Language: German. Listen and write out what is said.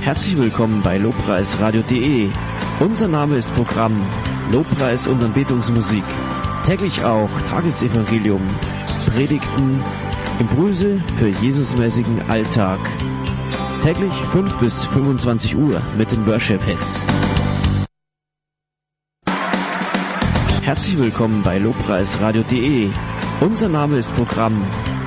Herzlich willkommen bei Lobpreisradio.de. Unser Name ist Programm Lobpreis und Anbetungsmusik. Täglich auch Tagesevangelium, Predigten, Impulse für Jesusmäßigen Alltag. Täglich 5 bis 25 Uhr mit den Worship Hits. Herzlich willkommen bei Lobpreisradio.de. Unser Name ist Programm